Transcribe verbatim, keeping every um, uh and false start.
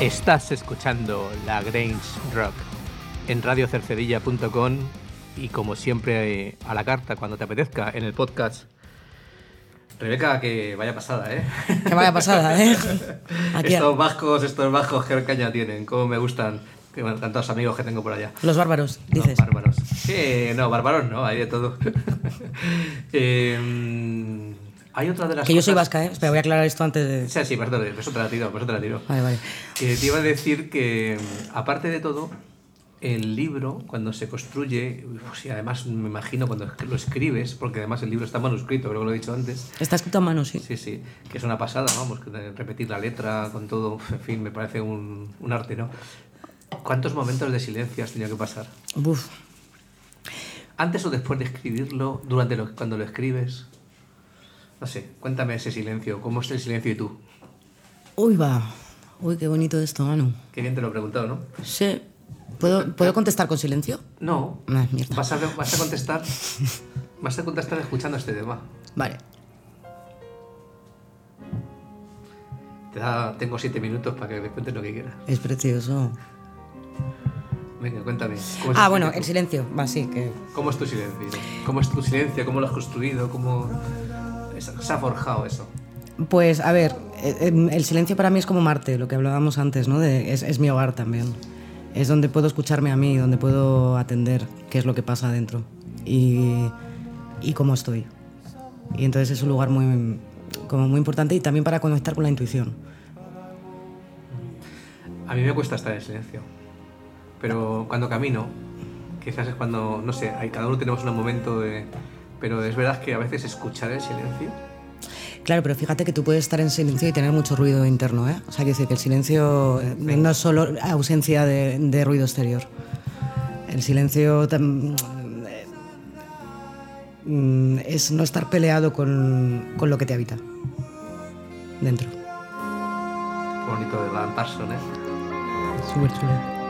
Estás escuchando La Grange Rock en radio cercedilla punto com y como siempre a la carta cuando te apetezca en el podcast. Rebeca, que vaya pasada, ¿eh? Que vaya pasada, ¿eh? Aquí estos vascos, estos bajos, qué caña tienen, cómo me gustan. Que bueno, tantos amigos que tengo por allá. Los bárbaros, dices. Los bárbaros. Sí, no, bárbaros no, hay de todo. eh, hay otra de las Que cosas... yo soy vasca, ¿eh? Espera, voy a aclarar esto antes de... Sí, sí, perdón, eso te la tiro, eso te la tiro. Vale, vale. Que te iba a decir que, aparte de todo, el libro, cuando se construye, pues, y además me imagino cuando lo escribes, porque además el libro está manuscrito, creo que lo he dicho antes. Está escrito a mano, sí. Sí, sí, que es una pasada, vamos, repetir la letra con todo, en fin, me parece un, un arte, ¿no? ¿Cuántos momentos de silencio has tenido que pasar? Uf. ¿Antes o después de escribirlo? ¿Durante lo, cuando lo escribes? No sé, cuéntame ese silencio, ¿cómo es el silencio y tú? Uy, va. Uy, qué bonito esto, Manu. Qué bien te lo he preguntado, ¿no? Sí. ¿Puedo, ¿puedo contestar con silencio? No. Ah, mierda. Vas a, vas a contestar vas a contestar escuchando este tema. Vale. Te da, tengo siete minutos para que me cuentes lo que quieras. Es precioso. Venga, cuéntame. Ah, bueno, el silencio. Va, sí, que... ¿Cómo es tu silencio? ¿Cómo es tu silencio? ¿Cómo lo has construido? ¿Cómo se ha forjado eso? Pues, a ver, el silencio para mí es como Marte, lo que hablábamos antes, ¿no? De, es, es mi hogar también. Es donde puedo escucharme a mí, donde puedo atender qué es lo que pasa adentro y, y cómo estoy. Y entonces es un lugar muy, como muy importante y también para conectar con la intuición. A mí me cuesta estar en silencio, pero cuando camino, quizás es cuando, no sé, hay, cada uno tenemos un momento de... Pero es verdad que a veces escuchar el silencio... Claro, pero fíjate que tú puedes estar en silencio y tener mucho ruido interno, ¿eh? O sea, quiero decir que el silencio no es solo ausencia de, de ruido exterior. El silencio tam, es no estar peleado con, con lo que te habita dentro. Qué bonito de Alan Parsons, ¿eh? Súper chulo.